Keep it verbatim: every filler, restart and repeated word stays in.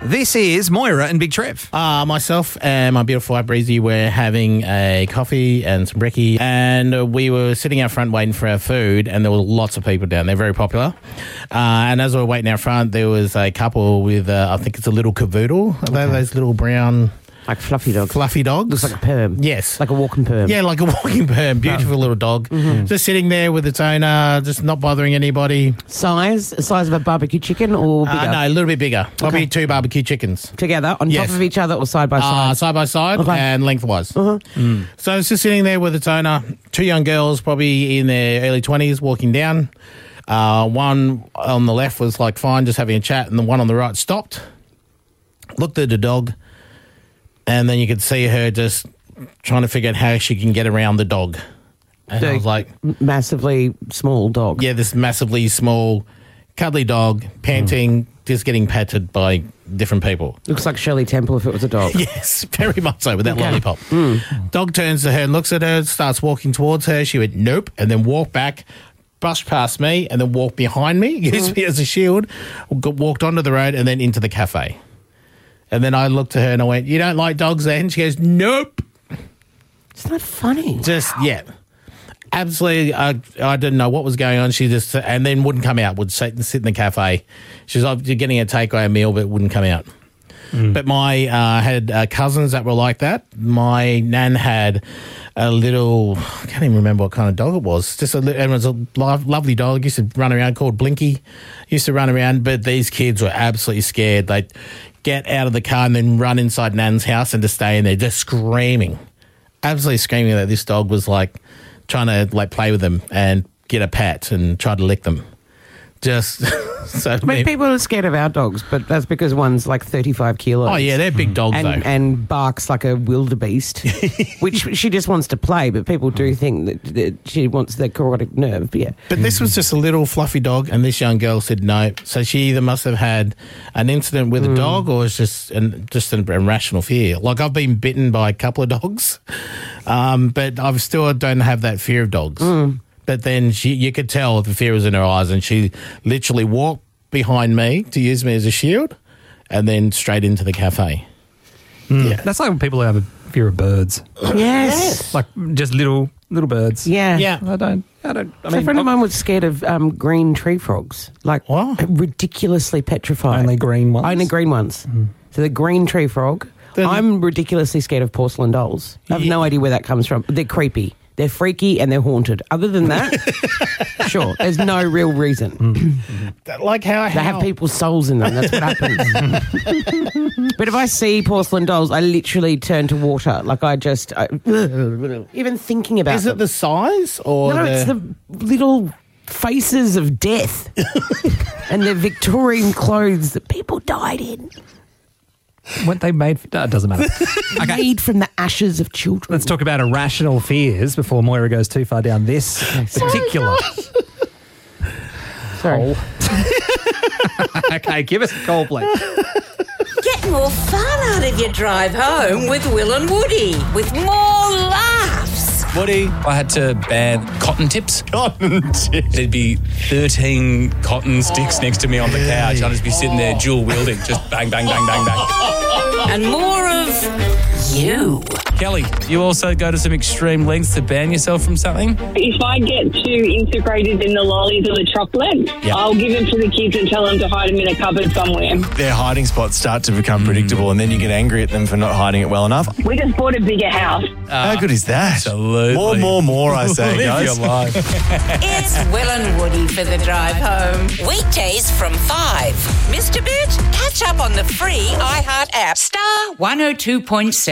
This is Moira and Big Trev. Uh, myself and my beautiful wife Breezy were having a coffee and some brekkie, and uh, we were sitting out front waiting for our food, and there were lots of people down there, very popular. Uh, and as we were waiting out front, there was a couple with, uh, I think it's a little cavoodle. Are they those little brown... Like fluffy dog. Fluffy dogs. Looks like a perm. Yes. Like a walking perm. Yeah, like a walking perm. Beautiful little dog. Mm-hmm. Just sitting there with its owner, just not bothering anybody. Size? Size of a barbecue chicken or bigger? Uh, no, a little bit bigger. Probably two barbecue chickens. Together? On Yes. top of each other or side by side? Uh, side by side Okay. and lengthwise. Uh-huh. Mm. So it's just sitting there with its owner. Two young girls, probably in their early twenties, walking down. Uh, one on the left was like fine, just having a chat, and the one on the right stopped, looked at the dog, and then you could see her just trying to figure out how she can get around the dog. And I was like... Massively small dog. Yeah, this massively small, cuddly dog, panting, mm. just getting patted by different people. Looks like Shirley Temple if it was a dog. Yes, very much so, with that Okay. lollipop. Mm. Dog turns to her and looks at her, starts walking towards her. She went, nope, and then walked back, brushed past me, and then walked behind me, used mm. me as a shield, walked onto the road, and then into the cafe. And then I looked at her and I went, you don't like dogs then? She goes, nope. It's not funny. Just, yeah. Absolutely, I, I didn't know what was going on. She just, and then wouldn't come out, would sit, sit in the cafe. She was like, you're getting a takeaway meal, but wouldn't come out. Mm. But my, uh, had uh, cousins that were like that. My nan had a little, I can't even remember what kind of dog it was. Just a, it was a lo- lovely dog. Used to run around, called Blinky. Used to run around, but these kids were absolutely scared. They'd get out of the car and then run inside Nan's house and just stay in there, just screaming. Absolutely screaming that this dog was like trying to like play with them and get a pat and try to lick them. Just so. I mean, people are scared of our dogs, but that's because one's like thirty-five kilos. Oh yeah, they're big dogs and, though, and barks like a wildebeest, which she just wants to play. But people do think that, that she wants the carotid nerve. But yeah, but this was just a little fluffy dog, and this young girl said no. So she either must have had an incident with mm. a dog, or it's just an, just an irrational fear. Like I've been bitten by a couple of dogs, um, but I still don't have that fear of dogs. Mm. But then she, you could tell the fear was in her eyes, and she literally walked behind me to use me as a shield, and then straight into the cafe. Mm. Yeah, that's like when people have a fear of birds. Yes, like just little little birds. Yeah, yeah. I don't. I don't. I so mean, a friend of mine was scared of um, green tree frogs, like what? ridiculously petrified. Only green ones. Only green ones. Mm. So the green tree frog. Then, I'm ridiculously scared of porcelain dolls. I have yeah. no idea where that comes from. They're creepy. They're freaky and they're haunted. Other than that, sure, there's no real reason. Mm. Like how, how they have people's souls in them. That's what happens. But if I see porcelain dolls, I literally turn to water. Like I just, I, even thinking about. Is them. it the size or no? The... It's the little faces of death and the Victorian clothes that people died in. What they made? No, it doesn't matter. Okay. Made from the ashes of children. Let's talk about irrational fears before Moira goes too far down this particular. Sorry. Okay, give us a call, please. Get more fun out of your drive home with Will and Woody, with more laughs. Woody, I had to ban cotton tips. Cotton tips. There'd be thirteen cotton sticks next to me on the couch. I'd just be sitting there dual wielding, just bang, bang, bang, bang, bang. And more of you. Kelly, you also go to some extreme lengths to ban yourself from something? If I get too integrated in the lollies or the chocolates, yep. I'll give them to the kids and tell them to hide them in a cupboard somewhere. Their hiding spots start to become predictable, and then you get angry at them for not hiding it well enough. We just bought a bigger house. Uh, How good is that? Absolutely. More, more, more, I say, Live guys. your life. It's Will and Woody for the drive home. Weekdays from five. Missed a bit? Catch up on the free iHeart app. Star one oh two point seven.